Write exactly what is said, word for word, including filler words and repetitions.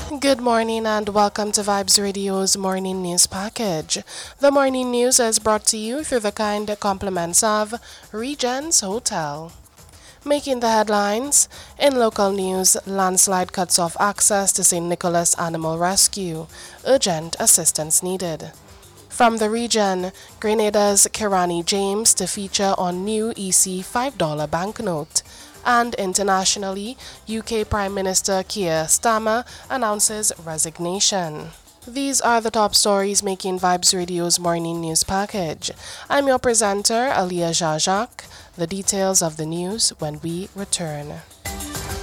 Good morning and welcome to Vibes Radio's morning news package. The morning news is brought to you through the kind compliments of Regents Hotel. Making the headlines, in local news, landslide cuts off access to Saint Nicholas Animal Rescue. Urgent assistance needed. From the region, Grenada's Kirani James to feature on new E C five dollar banknote. And internationally, U K Prime Minister Keir Starmer announces resignation. These are the top stories making Vibes Radio's morning news package. I'm your presenter, Aliyah Jajak. The details of the news when we return.